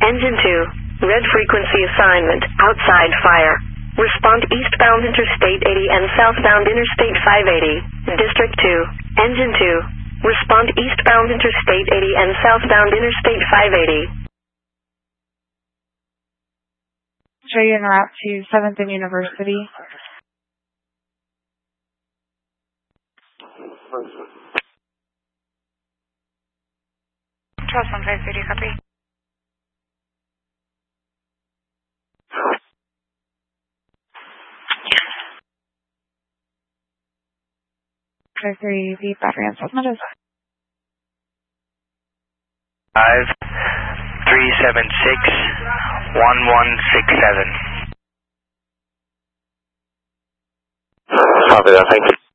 Engine 2, red frequency assignment, outside fire. Respond eastbound Interstate 80 and southbound Interstate 580, District 2. Engine 2, respond eastbound Interstate 80 and southbound Interstate 580. Show you en route to 7th and University. Charles 1530, copy. The battery on South Meadows. 5-376-1167. Copy that, thank you.